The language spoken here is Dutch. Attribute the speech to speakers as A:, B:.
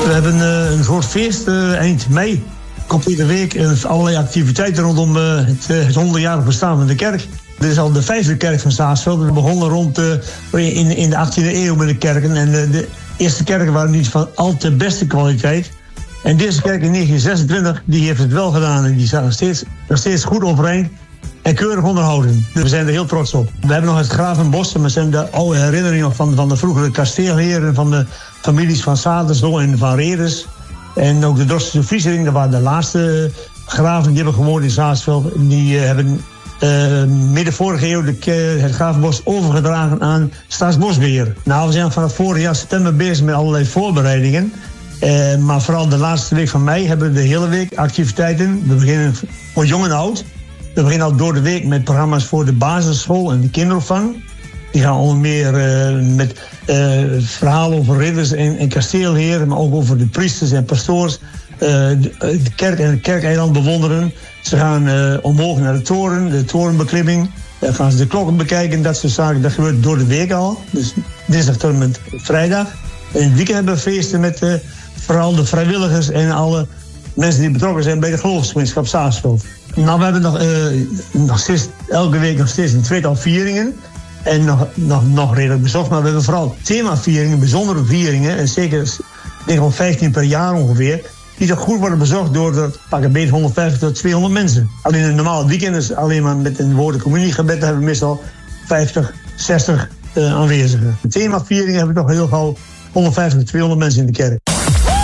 A: We hebben een soort feest eind mei. Komt iedere week allerlei activiteiten rondom het 100-jarig bestaan van de kerk. Dit is al de 5e kerk van Saarsveld. We begonnen rond in de 18e eeuw met de kerken. En de eerste kerken waren niet van al te beste kwaliteit. En deze kerk in 1926 die heeft het wel gedaan. En die staat nog steeds goed overeind en keurig onderhouden. Dus we zijn er heel trots op. We hebben nog het Gravenbos. En we zijn de oude herinneringen van de vroegere kasteelheren. Van de families van Saderslo en van Redes. En ook de Dorsterse Friesering. Dat waren de laatste graven die hebben gewoond in Saarsveld. Die hebben midden vorige eeuw het Gravenbos overgedragen aan Staatsbosbeheer. Nou, we zijn vanaf vorig jaar september bezig met allerlei voorbereidingen. Maar vooral de laatste week van mei hebben we de hele week activiteiten. We beginnen voor jong en oud. We beginnen al door de week met programma's voor de basisschool en de kinderopvang. Die gaan onder meer met verhalen over ridders en kasteelheren, maar ook over de priesters en pastoors. De kerk en het kerkeiland bewonderen. Ze gaan omhoog naar de torenbeklimming. Dan gaan ze de klokken bekijken, dat soort zaken. Dat gebeurt door de week al. Dus dinsdag tot en met vrijdag. En in het weekend hebben we feesten met vooral de vrijwilligers en alle mensen die betrokken zijn bij de geloofsgemeenschap Saarsveld. Nou, we hebben nog steeds, elke week nog steeds een tweetal vieringen. En nog redelijk bezocht, maar we hebben vooral themavieringen, bijzondere vieringen. En zeker, ik denk wel 15 per jaar ongeveer. Die toch goed worden bezocht door pak een beetje 150 tot 200 mensen. Alleen een normaal weekend is alleen maar met een woorden communiegebed. Daar hebben we meestal 50, 60 aanwezigen. De themavieringen hebben we toch heel gauw 150 tot 200 mensen in de kerk.